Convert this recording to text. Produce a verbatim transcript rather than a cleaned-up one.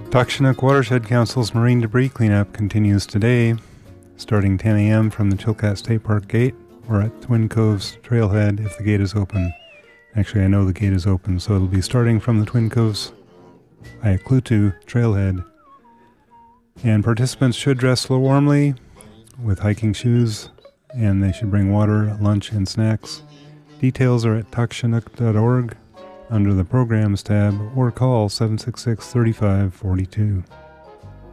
Takshanook Watershed Council's marine debris cleanup continues today, starting ten a.m. from the Chilkat State Park gate or at Twin Coves Trailhead if the gate is open. Actually, I know the gate is open, so it'll be starting from the Twin Coves Ayaklutu Trailhead. And participants should dress warmly with hiking shoes, and they should bring water, lunch, and snacks. Details are at takshanook dot org under the Programs tab, or call seven six six, three five four two.